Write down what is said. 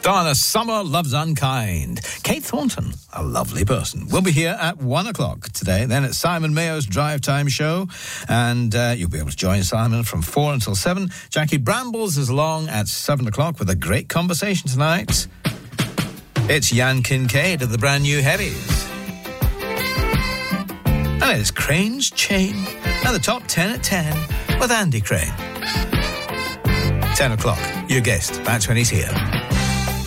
Donna Summer loves Unkind. Kate Thornton, a lovely person, will be here at 1 o'clock today. Then it's Simon Mayo's Drive Time show, and you'll be able to join Simon from 4 until 7. Jackie Brambles is along at 7 o'clock with a great conversation tonight. It's Jan Kincaid of the brand new Heavies. And it's Crane's Chain and the top 10 at 10 with Andy Crane. 10 o'clock, you guessed, that's when he's here.